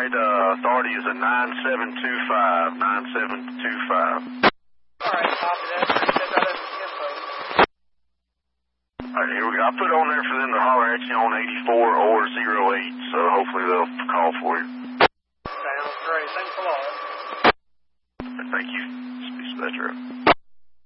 right, authority is a 9725. 9725. Alright, copy that. Send that info. Alright, here we go. I put on there for them to holler at you on 84 or 08, so hopefully they'll call for you. Sounds great. Thanks a lot. Thank you. Speech Metro.